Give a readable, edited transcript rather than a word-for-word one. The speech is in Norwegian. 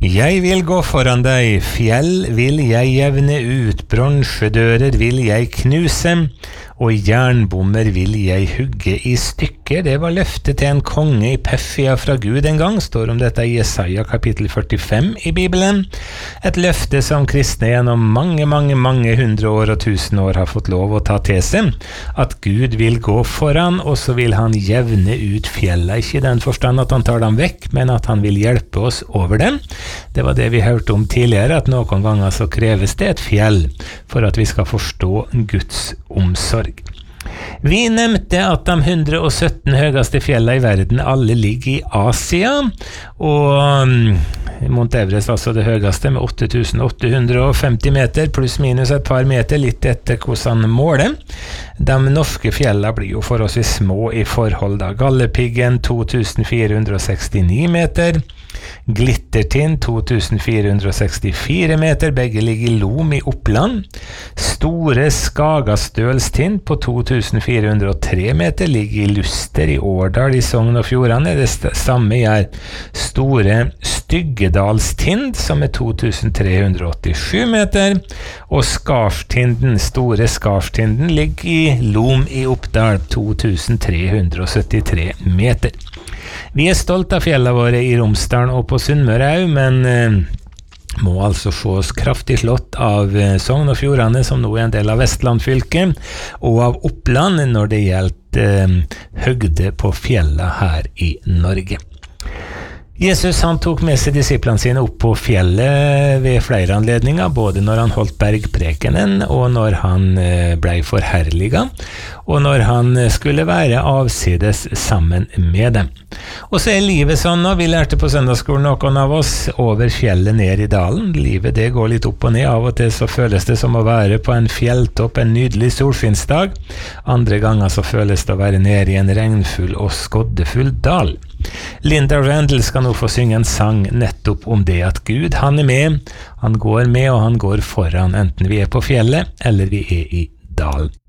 Jeg vil gå foran deg, fjell vil jeg jevne ut, bronsedører vil jeg knuse, og jernbommer vil jeg hugge i stykker. Det var løftet til en konge i Peffia fra Gud en gang, står om dette i Jesaja kapittel 45 i Bibelen. Et løfte som kristne gjennom mange hundre år og tusen år har fått lov å ta til seg, at Gud vil gå foran, og så vil han jevne ut fjella, ikke i den forstand at han tar dem vekk, men at han vil hjelpe oss over dem. Det var det vi hørte om tidligere, at noen ganger så kreves det et fjell for at vi skal forstå Guds omsorg. Vi nevnte at de 117 høyeste fjellene i verden alle ligger i Asia, og Mount Everest, altså det høyeste, med 8850 meter, pluss minus et par meter, litt etter hvordan han måler. De norske fjellene blir jo forholdsvis små i forhold da. Galdhøpiggen 2469 meter, Glittertind 2464 meter, begge ligger i Lom i Oppland. Store Skagastølstind på 2403 meter ligger i Luster i Årdal i Sogn og Fjordane. Det samme gjør Store Styggedalstind, som er 2387 meter, og Skarstinden, Store Skarstinden, ligger i Lom i Oppdal, 2373 meter. Vi er stolt av fjellene våre i Romsdalen og på Sunnmøre også, men må altså ses kraftig slått av Sogn og Fjordane, som nå er en del av Vestland fylke, og av Oppland når det gjelder høgde på fjellene her i Norge. Jesus han tok med seg disiplene sine opp på fjellet ved flere anledninger, både når han holdt bergprekenen, og når han ble forherliget, og når han skulle være avsides sammen med dem. Og så er livet sånn, og vi lærte på søndagsskolen noen av oss, over fjellet ned i dalen. Livet det går litt opp og ned, av og til så føles det som å være på en fjelltopp en nydelig solskinnsdag, andre ganger så føles det å være nede i en regnfull og skoddefull dal. Linda Randall skal nå få synge en sang nettopp om det at Gud, han er med og han går foran, enten vi er på fjellet eller vi er i dalen.